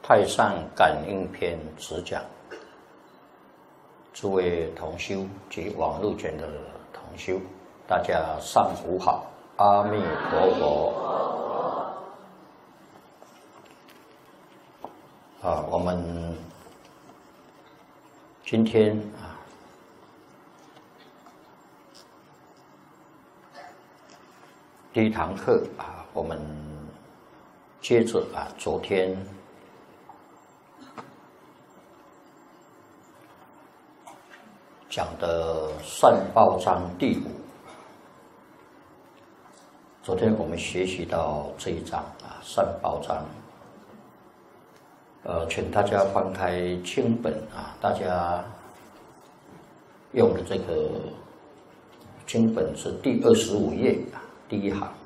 太上感应篇直讲，诸位同修及网络前的同修，大家上午好，阿弥陀佛。我们今天第一堂课我们接着昨天讲的善报章第5，昨天我们学习到这一章善报章，请大家翻开经本大家用的这个经本是第25页第一行。